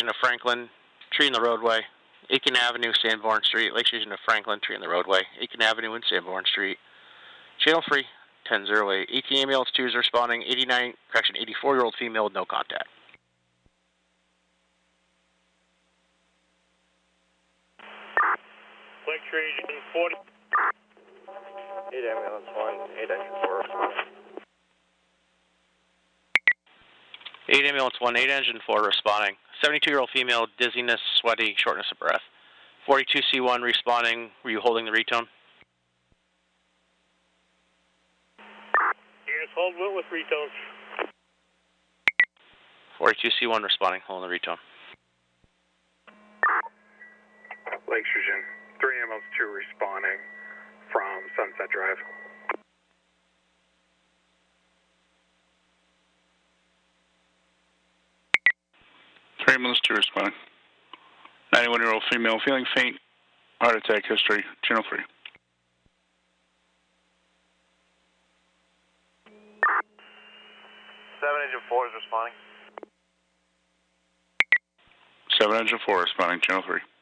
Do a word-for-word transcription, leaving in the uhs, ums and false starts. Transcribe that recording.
Station of Franklin, tree in the roadway. Aiken Avenue, Sanborn Street. Lake Station of Franklin, tree in the roadway. Aiken Avenue and Sanborn Street. Channel free, ten oh eight. A T ambulance two is responding. eighty-nine, correction, eighty-four-year-old female with no contact. Lake Region forty. eight ambulance one, eight engine four responding. eight ambulance one, eight engine four responding. seventy-two-year-old female, dizziness, sweaty, shortness of breath. forty-two C one responding. Were you holding the retone? Yes, hold it with retones. forty-two C one responding, holding the retone. Lake Region three ambulance two responding from Sunset Drive. three ambulance two responding. ninety-one-year-old female feeling faint, heart attack history, channel three. seven engine four is responding. seven engine four responding, channel three.